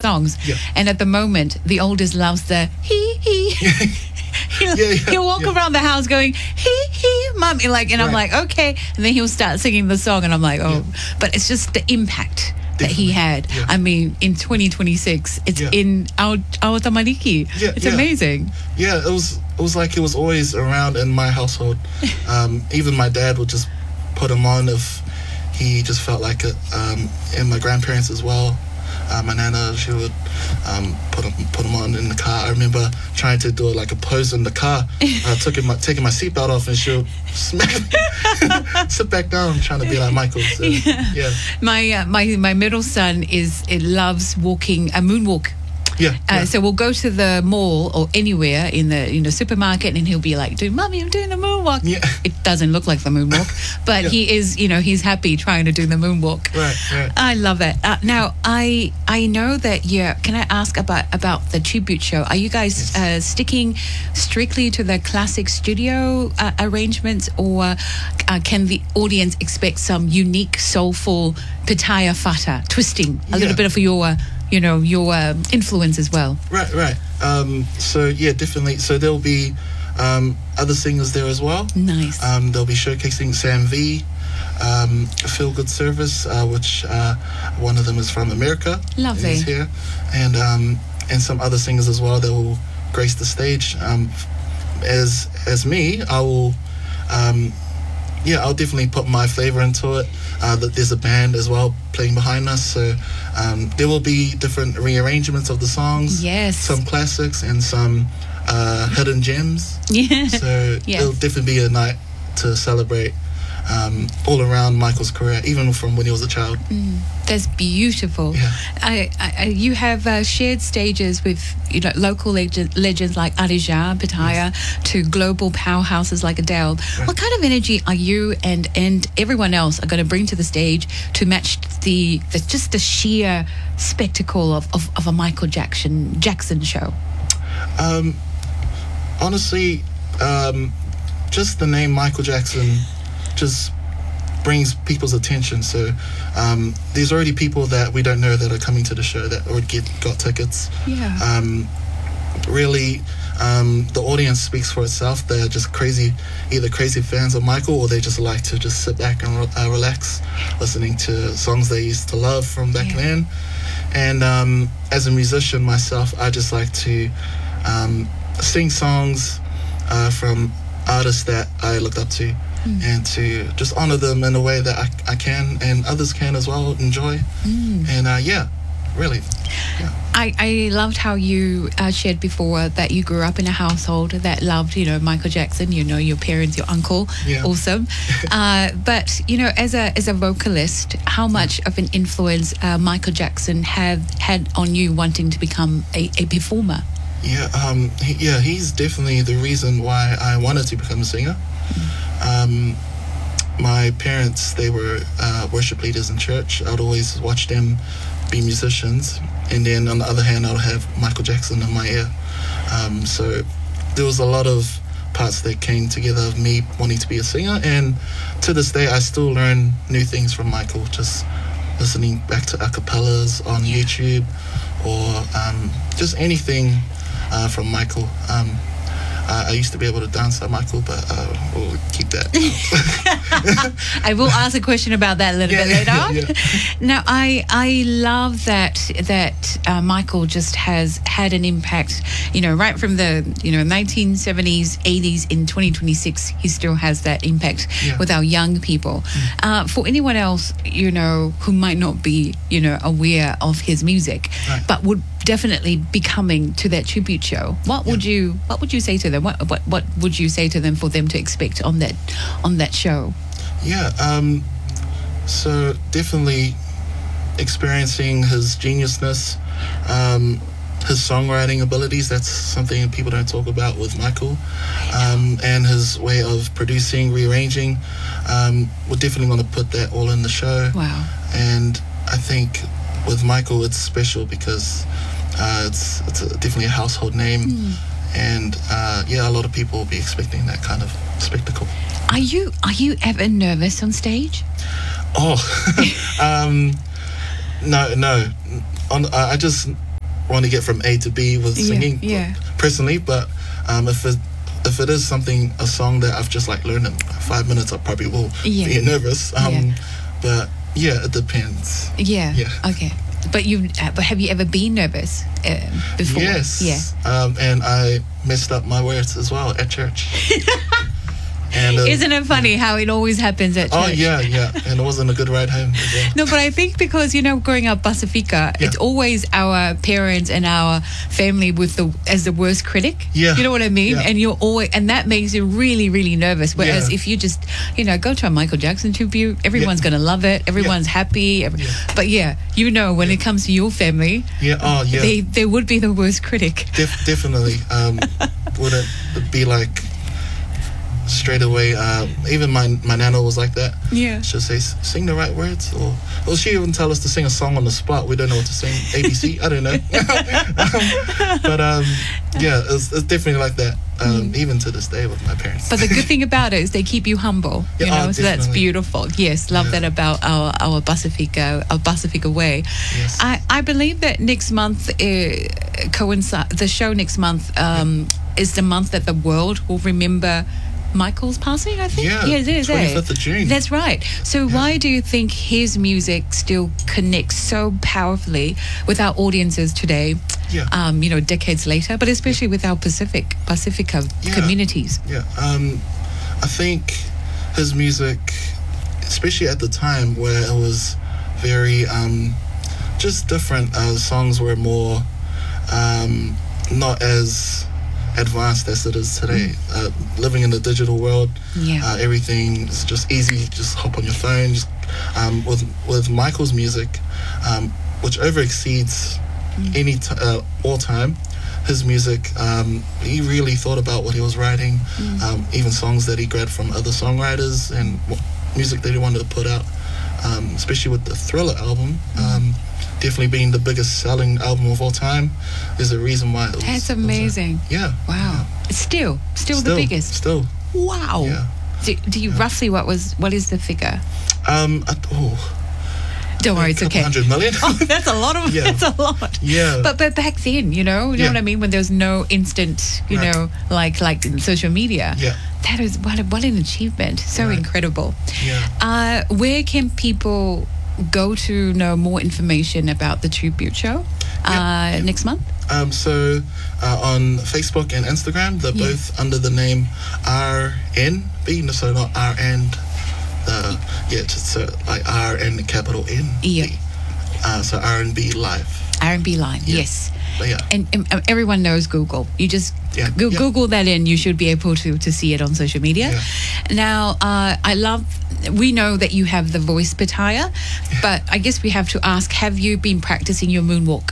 songs. Yeah. And at the moment, the oldest loves the he. He'll walk around the house going, he, mommy, like, and I'm like, okay. And then he'll start singing the song, and I'm like, oh. But it's just the impact that he had. Yeah. I mean, in 2026, it's in our tamariki. It's amazing. Yeah, it was like it was always around in my household. Even my dad would just put him on if he just felt like it. And my grandparents as well. My nana, she would put him on in the car. I remember trying to do like a pose in the car, taking my seatbelt off, and she'll smack me, sit back down, trying to be like Michael. So, yeah. My middle son loves walking a moonwalk. Yeah. So we'll go to the mall or anywhere in the supermarket, and he'll be like, "Mommy, I'm doing the moonwalk." Yeah. It doesn't look like the moonwalk, but he is, he's happy trying to do the moonwalk. Right. I love it. Now, I know that can I ask about the tribute show? Are you guys sticking strictly to the classic studio arrangements, or can the audience expect some unique, soulful pitaya fata twisting, a little bit of your influence as well? Right. So yeah, definitely. So there'll be other singers there as well. Nice. They'll be showcasing Sam V, Feel Good Service, which one of them is from America. Lovely. He's here, and some other singers as well that will grace the stage. As me, I will. I'll definitely put my flavor into it. That there's a band as well playing behind us, so there will be different rearrangements of the songs. Yes. Some classics and some hidden gems. Yeah. So it'll definitely be a night to celebrate all around Michael's career, even from when he was a child. That's beautiful. Yeah. You have shared stages with local legends like Adija, Pitaya, to global powerhouses like Adele. Right. What kind of energy are you and everyone else are going to bring to the stage to match the sheer spectacle of a Michael Jackson show? Honestly, just the name Michael Jackson just brings people's attention. So there's already people that we don't know that are coming to the show that already got tickets. Yeah. Really, the audience speaks for itself. They're just either crazy fans of Michael, or they just like to just sit back and relax, listening to songs they used to love from back then. And as a musician myself, I just like to sing songs from artists that I looked up to, and to just honor them in a way that I can, and others can as well enjoy. And really. Yeah. I loved how you shared before that you grew up in a household that loved, Michael Jackson, your parents, your uncle. Yeah. Awesome. But, as a vocalist, how much of an influence Michael Jackson had on you wanting to become a performer? Yeah, he's definitely the reason why I wanted to become a singer. My parents, they were worship leaders in church. I'd always watch them be musicians, and then on the other hand, I would have Michael Jackson in my ear. So there was a lot of parts that came together of me wanting to be a singer, and to this day, I still learn new things from Michael, just listening back to acapellas on YouTube, or just anything from Michael. I used to be able to dance like Michael, but we'll keep that. I will ask a question about that a little bit later on. Yeah. Now, I love that Michael just has had an impact, right from the 1970s, 80s, in 2026, he still has that impact with our young people. For anyone else, who might not be, aware of his music, but would definitely be coming to that tribute show, what would you say to them? What would you say to them for them to expect on that show? So definitely experiencing his geniusness, his songwriting abilities. That's something people don't talk about with Michael, and his way of producing, rearranging. We're definitely going to put that all in the show. Wow. And I think with Michael, it's special because it's definitely a household name. And a lot of people will be expecting that kind of spectacle. Are you ever nervous on stage? No. I just want to get from A to B with singing personally, but if it is a song that I've just like learned in 5 minutes, I probably will be nervous. But yeah, it depends. Yeah. Okay. But have you ever been nervous before? Yes. Yeah. And I messed up my words as well at church. And, isn't it funny how it always happens at church? Oh, yeah. And it wasn't a good ride home as well. No, but I think because, growing up Pasifika, it's always our parents and our family as the worst critic. Yeah. You know what I mean? Yeah. And that makes you really, really nervous. Whereas if you just, go to a Michael Jackson tribute, everyone's going to love it. Everyone's happy. But when it comes to your family, they would be the worst critic. Definitely. Would it be like straight away, even my nana was like that. She'll say, sing the right words, or she even tell us to sing a song on the spot. We don't know what to sing. ABC, I don't know. But it's definitely like that, even to this day with my parents. But the good thing about it is they keep you humble, so that's beautiful. Yes, love that about our Pasifika way. Yes. I believe that next month the show next month is the month that the world will remember Michael's passing, I think. Yeah, it is. 25th of June. That's right. So why do you think his music still connects so powerfully with our audiences today? Yeah. Decades later, but especially with our Pacifica communities. Yeah. I think his music, especially at the time where it was very just different. Songs were more not as advanced as it is today. Living in the digital world, everything is just easy. Just hop on your phone. Just with Michael's music, which over exceeds all time. His music, he really thought about what he was writing. Even songs that he grabbed from other songwriters and music that he wanted to put out. Especially with the Thriller album. Definitely being the biggest selling album of all time. There's a reason why. That's amazing. Yeah. Wow. It's still the biggest. Still. Wow. Yeah. Do you roughly what is the figure? Don't worry, it's okay. 100 million. Oh, that's a lot of. That's a lot. Yeah. But back then, you know what I mean, when there was no instant, like social media. Yeah. That is what an achievement. So incredible. Yeah. Where can people go to know more information about the tribute show next month? So on Facebook and Instagram, they're both under the name RNB, so not R and just like R and capital N. So R&B Live. R&B Live, yes. Yeah. And everyone knows Google. You just Google that in. You should be able to see it on social media. Yeah. Now, we know that you have the voice Pitaya, but I guess we have to ask, have you been practicing your moonwalk?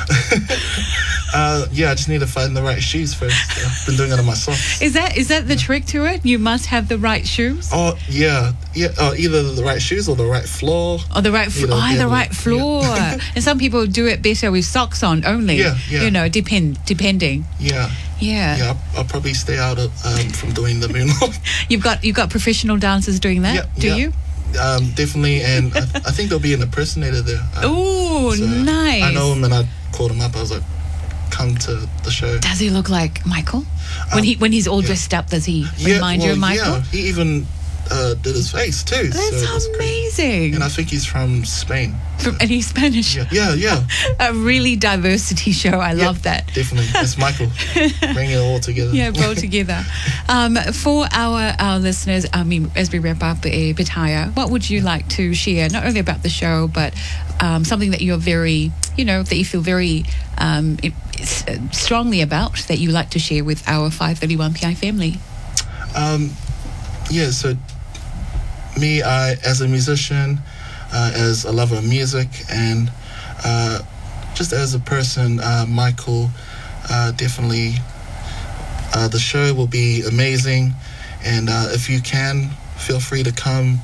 I just need to find the right shoes first. I've been doing it on my socks. Is that the trick to it? You must have the right shoes? Oh, yeah. Either the right shoes or the right floor. Or the right right floor. Yeah. And some people do it better with socks on only. Yeah. Depending. Yeah. Yeah. I'll probably stay out from doing the moonwalk. You've got professional dancers doing that, you? Definitely, and I think there'll be an impersonator there. Nice. I know him, and I called him up. I was like, come to the show. Does he look like Michael? When he's all dressed up, does he remind you of Michael? Yeah, he even did his face too. That's amazing. And I think he's from Spain. And he's Spanish. Yeah. A really diversity show. I love that. Definitely. It's Michael. Bring it all together. Yeah, all together. For our listeners, as we wrap up Pitaya, what would you like to share, not only about the show, but something that you're very, that you feel very strongly about, that you like to share with our 531 PI family? So me, as a musician, as a lover of music, and just as a person, Michael, definitely the show will be amazing, and if you can, feel free to come.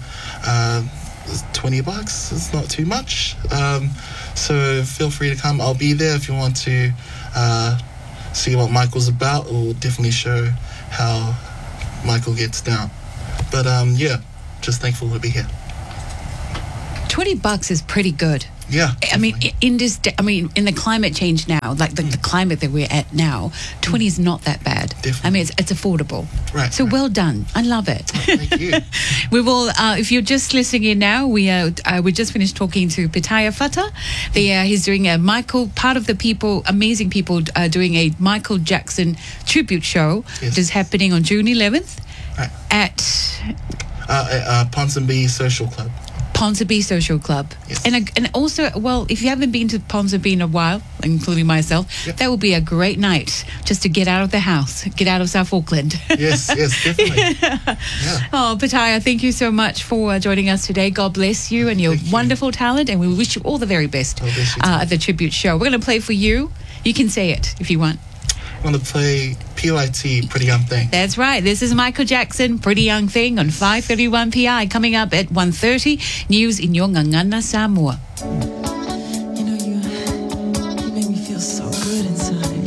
$20, it's not too much, so feel free to come. I'll be there if you want to see what Michael's about. It will definitely show how Michael gets down. But just thankful to be here. $20 is pretty good. Yeah. I mean, definitely. in the climate change now, like the climate that we're at now, 20 is not that bad. Definitely. I mean, it's affordable. Right, So right. well done. I love it. Thank you. We will. If you're just listening in now, we just finished talking to Pitaya Fata. He's doing a part of the people, amazing people, doing a Michael Jackson tribute show, Yes. which is happening on June 11th Right. at Ponsonby Social Club. Ponsonby Social Club. Yes. And also, well, if you haven't been to Ponsonby in a while, including myself, Yep. that would be a great night just to get out of the house, get out of South Auckland. Yes, definitely. Yeah. Oh, Pitaya, thank you so much for joining us today. God bless you and your Thank you. wonderful talent, and we wish you all the very best God bless you too. at the tribute show. We're going to play for you. You can say it if you want. I'm going to play PYT, Pretty Young Thing. That's right. This is Michael Jackson, Pretty Young Thing on 5:31 PI. Coming up at 1:30, news in your Ngangana, Samoa. You know, you make me feel so good inside.